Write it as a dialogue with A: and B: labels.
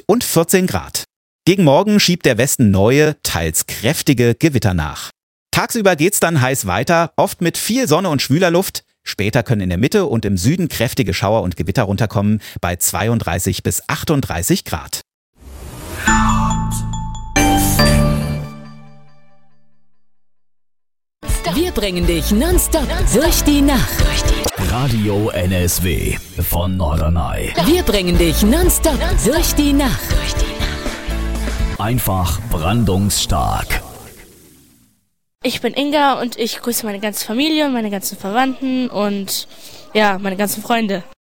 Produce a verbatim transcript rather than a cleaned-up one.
A: und vierzehn Grad. Gegen Morgen schiebt der Westen neue, teils kräftige Gewitter nach. Tagsüber geht's dann heiß weiter, oft mit viel Sonne und schwüler Luft. Später können in der Mitte und im Süden kräftige Schauer und Gewitter runterkommen bei zweiunddreißig bis achtunddreißig Grad.
B: Wir bringen dich nonstop durch die Nacht.
C: Radio N S W von Norderney.
B: Wir bringen dich nonstop durch die Nacht.
C: Einfach brandungsstark.
D: Ich bin Inga und ich grüße meine ganze Familie, meine ganzen Verwandten und ja, meine ganzen Freunde.